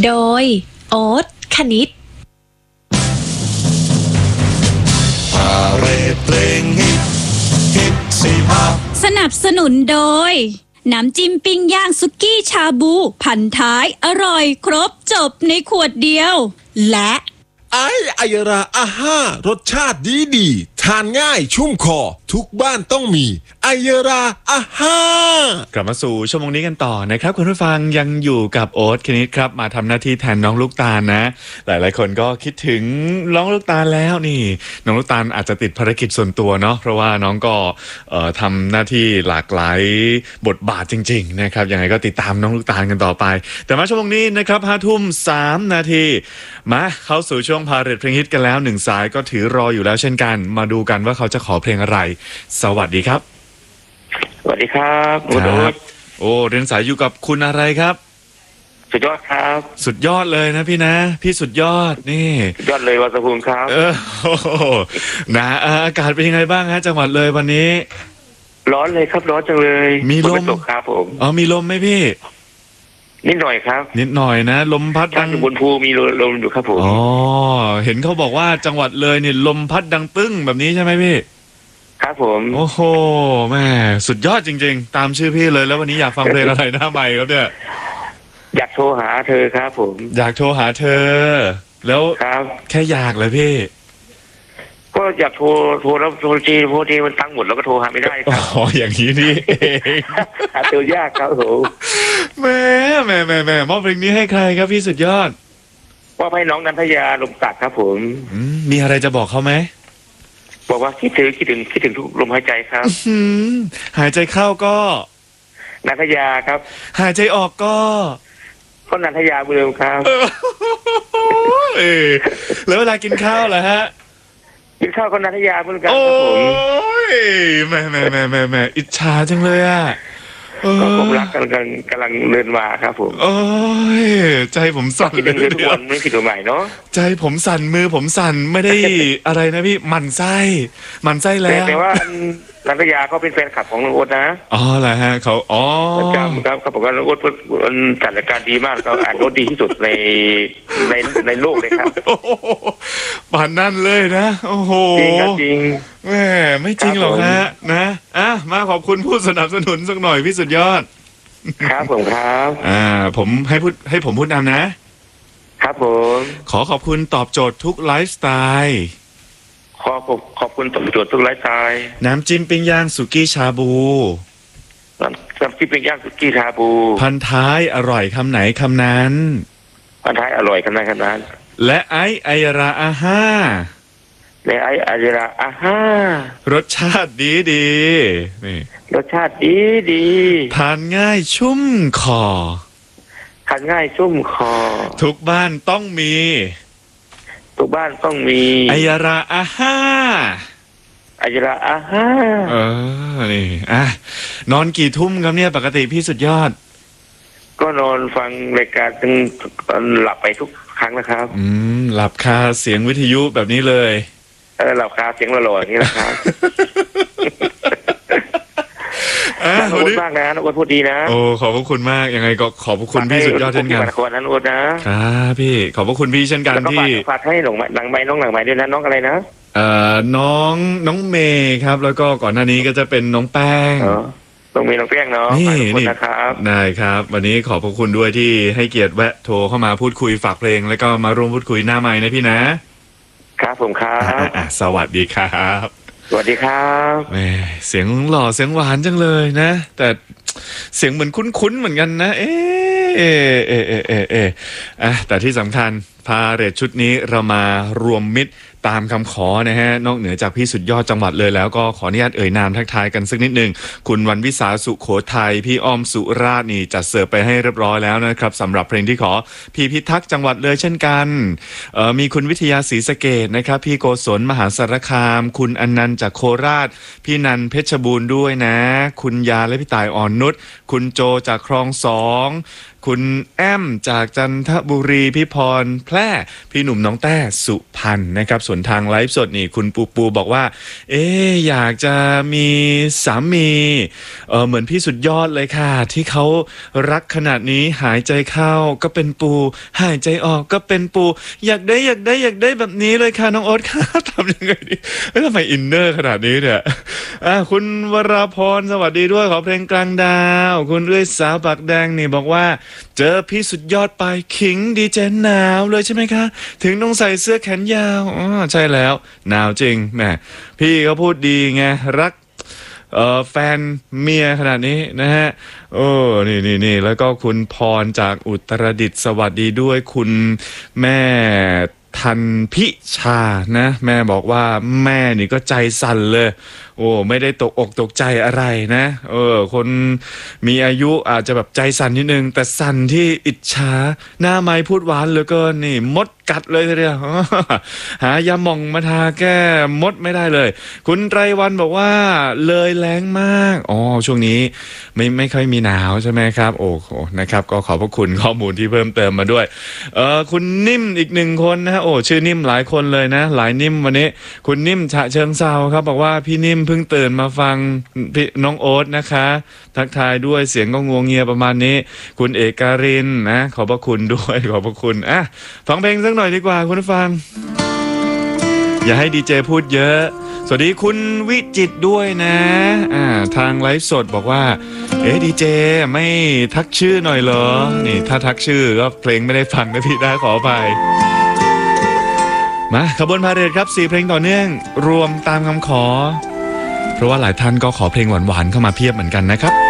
โดยโอ๊ตคณิตพาเรดเพลงฮิตสีภาพสนับสนุนโดยน้ำจิ้มปิ้งย่างสุกี้ชาบูพันท้ายอร่อยครบจบในขวดเดียวและไอยราอาห้ารสชาติดีทานง่ายชุ่มคอทุกบ้านต้องมีไอยราอาห้ากลับมาสู่ชั่วโมงนี้กันต่อนะครับคุณผู้ฟังยังอยู่กับโอ๊ตคณิตครับมาทำหน้าที่แทนน้องลูกตาลนะหลายๆคนก็คิดถึงน้องลูกตาลแล้วนี่น้องลูกตาลอาจจะติดภารกิจส่วนตัวเนาะเพราะว่าน้องก็ทำหน้าที่หลากหลายบทบาทจริงๆนะครับยังไงก็ติดตามน้องลูกตาลกันต่อไปแต่มาชั่วโมงนี้นะครับ 5:03 นาทีมาเข้าสู่ช่วงพาเรดเพลงฮิตกันแล้ว1สายก็ถือรออยู่แล้วเช่นกันมาดูกันว่าเขาจะขอเพลงอะไรสวัสดีครับสวัสดีครับคุณโอ๊ตโอ้เรียนสายอยู่กับคุณอะไรครับสุดยอดครับสุดยอดเลยนะพี่นะพี่สุดยอดนี่สุดยอดเลยวัสภูมิครับนะอากาศเป็นยังไงบ้างฮะจังหวัดเลยวันนี้ร้อนเลยครับร้อนจังเลยมีลมตกครับผมมีลมไหมพี่นิดหน่อยครับนิดหน่อยนะลมพัดดังบนภูมีลมอยู่ครับผมเห็นเขาบอกว่าจังหวัดเลยเนี่ยลมพัดดังปึ้งแบบนี้ใช่ไหมพี่ครับผมโอ้โหแม่สุดยอดจริงๆตามชื่อพี่เลยแล้ววันนี้อยากฟังเพลงอะไรหน้าใหม่ครับเนี่ยอยากโทรหาเธอครับผมอยากโทรหาเธอแล้วแค่อยากเลยพี่ก็อยากโทรแล้วโทรทีมันตังค์หมดแล้วก็โทรหาไม่ได้ครับอย่างนี้นี่เองหาตัวยากครับผมแม่มอบเพลงนี้ให้ใครครับพี่สุดยอดว่าให้น้องนันทยาลมศักดิ์ครับผมมีอะไรจะบอกเขาไหมบอกว่าคิดถึงทุกลมหายใจครับหายใจเข้าก็นันทยาครับหายใจออกก็นันทยาเหมือนเดิมครับแล้วเวลากินข้าวล่ะฮะกินข้าวก็นันทยาเหมือนกันครับผมโอ้ยแม่อิจฉาจังเลยอ่ะก็ผมรักกันกำลังเดินมาครับผมโอ้ยใจผมสั่นเลยทุกวันไม่ผิดตัวใหม่เนาะใจผมสั่นมือผมสั่นไม่ได้อะไรนะพี่หมั่นไส้แล้วแต่ว่านันทยาเขาเป็นแฟนคลับของลุงโอ๊ตนะเหรอฮะเขาประจำครับเขาบอกว่าลุงโอ๊ตจัดรายการดีมากเขาอ่านโน้ตดีที่สุดในโลกเลยครับป่านนั่นเลยนะโอ้โหจริงครับจริงแม่ไม่จริงหรอกฮะนะมาขอบคุณผู้สนับสนุนสักหน่อยพี่สุดยอดครับผมครับผมให้ผมพูดนำนะครับผมขอบคุณตอบโจทย์ทุกไลฟ์สไตล์ขอบคุณตอบโจทย์ทุกไลฟ์สไตล์น้ำจิ้มปิ้งย่างสุกี้ชาบูน้ำจิ้มปิ้งย่างสุกี้ชาบูพันท้ายอร่อยคำไหนคำนั้นพันท้ายอร่อยคำไหนคำนั้นและไอราอาห้าและไอราอาห้ารสชาติดีนี่รสชาติดีทานง่ายชุ่มคอทานง่ายชุ่มคอทุกบ้านต้องมีทุกบ้านต้องมีไอราอาห้าไอราอาห้านี่นอนกี่ทุ่มครับเนี่ยปกติพี่สุดยอดก็นอนฟังรายการจนหลับไปทุกครั้งนะครับหลับคาเสียงวิทยุแบบนี้เลยหลับคาเสียงหล่อๆอย่างนี้นะครับขอบคุณมากนะน้องโอ๊ตพูดดีนะโอ้ขอบคุณมากยังไงก็ขอบคุณพี่สุดยอดเช่นกันขอบคุณนะโอ๊ตนะครับพี่ขอบคุณพี่เช่นกันที่ฝากให้หลังไม้น้องหลังไม้ด้วยนะน้องอะไรนะน้องเมย์ครับแล้วก็ก่อนหน้านี้ก็จะเป็นน้องแป้งต้องมีน้องแป้งเนาะนี่นะครับได้ครับวันนี้ขอบคุณด้วยที่ให้เกียรติแวะโทรเข้ามาพูดคุยฝากเพลงแล้วก็มาร่วมพูดคุยหน้าไมค์นะพี่นะครับผมครับสวัสดีครับสวัสดีครับแหมเสียงหล่อเสียงหวานจังเลยนะแต่เสียงเหมือนคุ้นๆเหมือนกันนะแต่ที่สำคัญพาเรทชุดนี้เรามารวมมิตรตามคำขอนะฮะนอกเหนือจากพี่สุดยอดจังหวัดเลยแล้วก็ขออนุญาตเอ่ยนามทักทายกันสักนิดนึงคุณวันวิสาสุโขทัยพี่อ้อมสุราษฎร์นี่จัดเสิร์ฟไปให้เรียบร้อยแล้วนะครับสำหรับเพลงที่ขอพี่พิทักษ์จังหวัดเลยเช่นกันมีคุณวิทยาศรีสะเกษนะครับพี่โกศลมหาสารคามคุณอนันต์จากโคราชพี่นันเพชรบูรณ์ด้วยนะคุณยาและพี่ต่ายอ่อนนุชคุณโจจากคลอง2 คุณแอมจากจันทบุรีพี่พรแพร่พี่หนุ่มน้องแต้สุพรรณนะครับส่วนทางไลฟ์สดนี่คุณปูบอกว่าอยากจะมีสามีเหมือนพี่สุดยอดเลยค่ะที่เขารักขนาดนี้หายใจเข้าก็เป็นปูหายใจออกก็เป็นปูอยากได้แบบนี้เลยค่ะน้องโอ๊ตค่ะทำยังไงดีทำไมอินเนอร์ขนาดนี้เนี่ยคุณวราพรสวัสดีด้วยขอเพลงกลางดาวคุณเอื้อยสาวปากแดงนี่บอกว่าเจอพี่สุดยอดไปขิงดีเจหนาวเลยใช่ไหมคะถึงต้องใส่เสื้อแขนยาวใช่แล้วหนาวจริงแหมพี่เขาพูดดีไงรักแฟนเมียขนาดนี้นะฮะนี่แล้วก็คุณพรจากอุตรดิตถ์สวัสดีด้วยคุณแม่ทันพิชานะแม่บอกว่าแม่นี่ก็ใจสั่นเลยไม่ได้ตกอกตกใจอะไรนะคนมีอายุอาจจะแบบใจสั่นนิดนึงแต่สั่นที่อิจฉาหน้าไม้พูดหวานเหลือเกินนี่มดกัดเลยทีเดียวหายาหม่องมาทาแก้มดไม่ได้เลยคุณไตรวันบอกว่าเลยแรงมากช่วงนี้ไม่ค่อยมีหนาวใช่ไหมครับโอ้โหนะครับก็ขอบพระคุณข้อมูลที่เพิ่มเติมมาด้วยคุณนิ่มอีกหนึ่งคนนะฮะชื่อนิ่มหลายคนเลยนะหลายนิ่มวันนี้คุณนิ่มฉะเชิงเซาครับบอกว่าพี่นิ่มเพิ่งตื่นมาฟังพี่น้องโอ๊ตนะคะทักทายด้วยเสียงก็งวงเงียประมาณนี้คุณเอการินนะขอบพระคุณด้วยขอบพระคุณฟังเพลงสักหน่อยดีกว่าคุณผู้ฟังอย่าให้ดีเจพูดเยอะสวัสดีคุณวิจิตรด้วยนะทางไลฟ์สดบอกว่าดีเจไม่ทักชื่อหน่อยเหรอนี่ถ้าทักชื่อก็เพลงไม่ได้ฟังนะพี่ได้ขออภัยมาขบวนพาเหรดครับ4เพลงต่อเนื่องรวมตามคำขอเพราะว่าหลายท่านก็ขอเพลงหวานๆเข้ามาเพียบเหมือนกันนะครับ